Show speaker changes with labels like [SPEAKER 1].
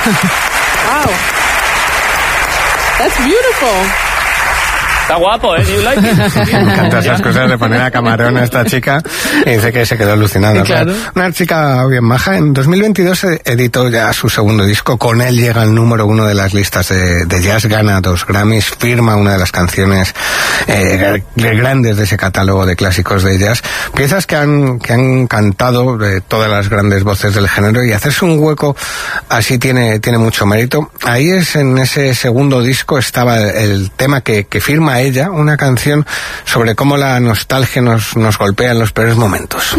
[SPEAKER 1] Wow. That's beautiful.
[SPEAKER 2] Está guapo, ¿eh? You like it.
[SPEAKER 3] Me encantan esas cosas de poner a camarón a esta chica, y dice que se quedó alucinada.
[SPEAKER 1] Claro.
[SPEAKER 3] Una chica bien maja. En 2022 editó ya su segundo disco. Con él llega al número 1 de las listas de jazz, gana 2 Grammys, firma una de las canciones grandes de ese catálogo de clásicos de jazz. Piezas que han cantado todas las grandes voces del género, y hacerse un hueco así tiene mucho mérito. Ahí en ese segundo disco estaba el tema que firma ella, una canción sobre cómo la nostalgia nos golpea en los peores momentos.